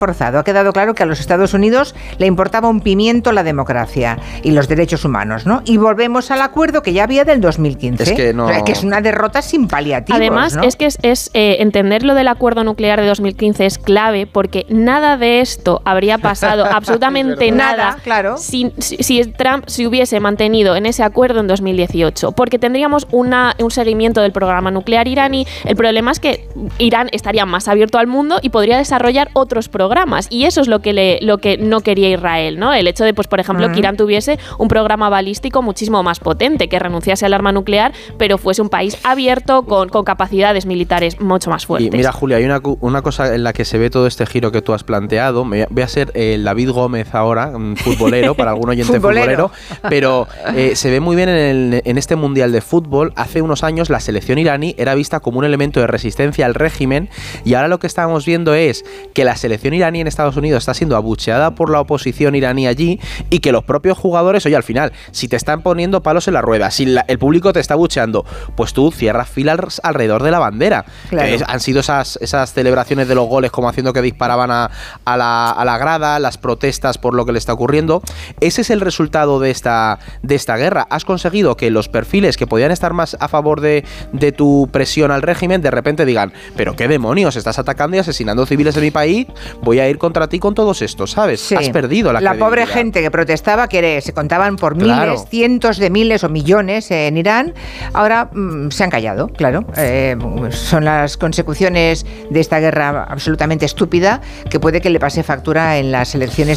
forzado. Ha quedado claro que a los Estados Unidos le importaba un pimiento la democracia y los derechos humanos, ¿no? Y volvemos al acuerdo que ya había del 2015. Es que no... O sea, que es una derrota sin paliativos, Además, ¿no? es que entender lo del acuerdo nuclear de 2015 es clave, porque nada de esto habría pasado, absolutamente nada, claro, si Trump se hubiese mantenido en ese acuerdo en 2018, porque tendríamos un seguimiento del programa nuclear iraní. El problema es que Irán estaría más abierto al mundo y podría desarrollar otros programas, y eso es lo que no quería Israel, ¿no? El hecho de, pues, por ejemplo, que Irán tuviese un programa balístico muchísimo más potente, que renunciase al arma nuclear, pero fuese un país abierto con capacidades militares mucho más fuertes. Y mira, Julia, hay una cosa en la que se ve todo este giro que tú has planteado. Voy a ser el David Gómez ahora, un futbolero, para algún oyente futbolero, pero se ve muy bien en este Mundial de Fútbol. Hace unos años la selección iraní era vista como un elemento de resistencia al régimen, y ahora lo que estamos viendo es que la selección iraní en Estados Unidos está siendo abucheada por la oposición iraní allí, y que los propios jugadores, oye, al final, si te están poniendo palos en la rueda, si el público te está abucheando, pues tú cierras filas alrededor de la bandera. Claro. Han sido esas celebraciones de los goles, como haciendo que disparaban a la grada, las protestas por lo que le está ocurriendo. Ese es el resultado de esta guerra. Has conseguido que los perfiles que podían estar más a favor de tu presión al régimen, de repente digan, pero qué demonios, estás atacando y asesinando civiles en mi país, voy a ir contra ti con todos estos, ¿sabes? Sí. Has perdido la credibilidad. Pobre gente que protestaba, que se contaban por miles, cientos de miles o millones en Irán, ahora se han callado, claro. Son las consecuciones de esta guerra absolutamente estúpida, que puede que le pase factura en las elecciones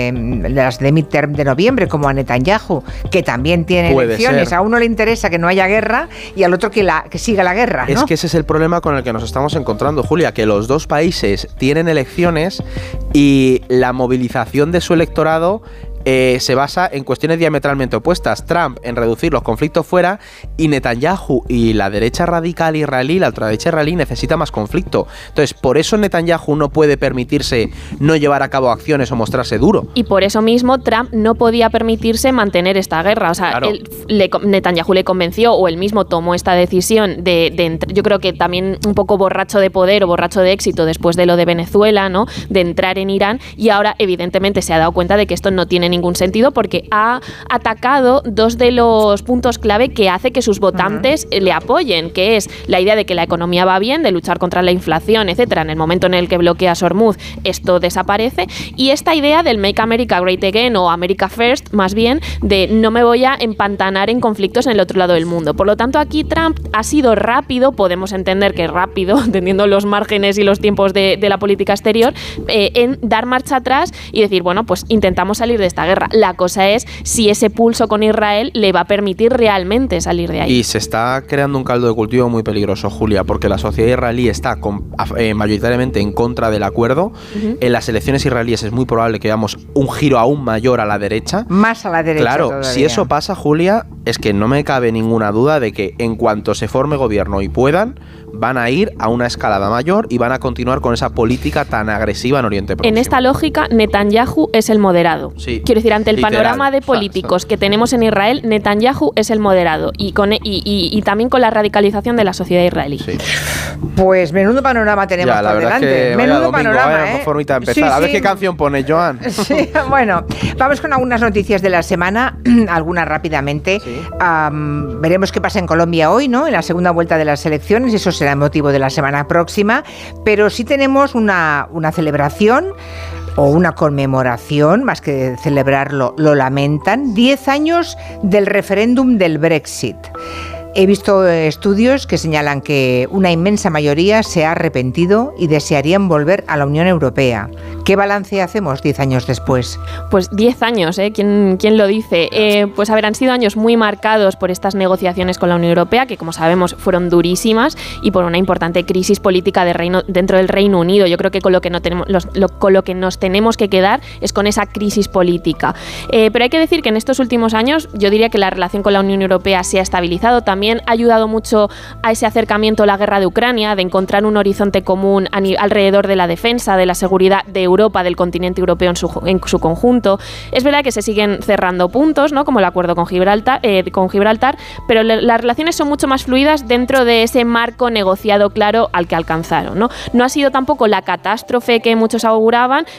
de midterm de noviembre, como a Netanyahu, que también tiene elecciones. A uno le interesa que no haya guerra y al otro que siga la guerra, ¿no? Es que ese es el problema con el que nos estamos encontrando, Julia, que los dos países tienen elecciones y la movilización de su electorado se basa en cuestiones diametralmente opuestas. Trump en reducir los conflictos fuera, y Netanyahu y la derecha radical israelí, la ultraderecha israelí, necesita más conflicto. Entonces, por eso Netanyahu no puede permitirse no llevar a cabo acciones o mostrarse duro. Y por eso mismo Trump no podía permitirse mantener esta guerra. O sea, claro, Netanyahu le convenció, o él mismo tomó esta decisión yo creo que también un poco borracho de poder o borracho de éxito después de lo de Venezuela, ¿no? De entrar en Irán, y ahora evidentemente se ha dado cuenta de que esto no tiene ningún sentido, porque ha atacado dos de los puntos clave que hace que sus votantes le apoyen, que es la idea de que la economía va bien, de luchar contra la inflación, etcétera. En el momento en el que bloqueas Hormuz, esto desaparece, y esta idea del Make America Great Again, o America First, más bien, de no me voy a empantanar en conflictos en el otro lado del mundo. Por lo tanto, aquí Trump ha sido rápido, podemos entender que rápido, entendiendo los márgenes y los tiempos de la política exterior, en dar marcha atrás y decir, bueno, pues intentamos salir de esta guerra. La cosa es si ese pulso con Israel le va a permitir realmente salir de ahí. Y se está creando un caldo de cultivo muy peligroso, Julia, porque la sociedad israelí está mayoritariamente en contra del acuerdo. En las elecciones israelíes es muy probable que veamos un giro aún mayor a la derecha. Más a la derecha. Claro, todavía. Si eso pasa, Julia, es que no me cabe ninguna duda de que en cuanto se forme gobierno y puedan, van a ir a una escalada mayor y van a continuar con esa política tan agresiva en Oriente Próximo. En esta lógica, Netanyahu es el moderado. Sí, quiero decir, ante el literal, panorama de políticos que tenemos en Israel, Netanyahu es el moderado, y también con la radicalización de la sociedad israelí. Sí. Pues menudo panorama tenemos ya, la por verdad delante. Es que menudo panorama, formita de empezar. A ver qué canción pone, Joan. Sí, bueno, vamos con algunas noticias de la semana, algunas rápidamente. Sí. Veremos qué pasa en Colombia hoy, ¿no? En la segunda vuelta de las elecciones, eso será el motivo de la semana próxima, pero sí tenemos una celebración o una conmemoración, más que celebrarlo, lo lamentan, 10 años del referéndum del Brexit. He visto estudios que señalan que una inmensa mayoría se ha arrepentido y desearían volver a la Unión Europea. ¿Qué balance hacemos 10 años después? Pues 10 años, ¿eh? ¿Quién lo dice? Pues han sido años muy marcados por estas negociaciones con la Unión Europea, que como sabemos fueron durísimas, y por una importante crisis política dentro del Reino Unido. Yo creo que con lo que nos tenemos que quedar es con esa crisis política. Pero hay que decir que en estos últimos años yo diría que la relación con la Unión Europea se ha estabilizado. También ha ayudado mucho a ese acercamiento la guerra de Ucrania, de encontrar un horizonte común alrededor de la defensa, de la seguridad de Europa Europa, del continente europeo en su conjunto. Es verdad que se siguen cerrando puntos, ¿no? Como el acuerdo con Gibraltar, pero las relaciones son mucho más fluidas dentro de ese marco negociado claro al que alcanzaron, ¿no? No ha sido tampoco la catástrofe que muchos auguraban,